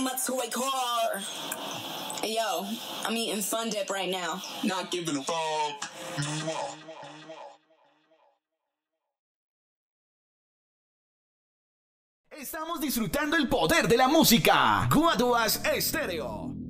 on my toy car. Hey, yo, I'm eating Fun Dip right now. Not giving a fuck. Estamos disfrutando el poder de la música. Guaduas Estéreo.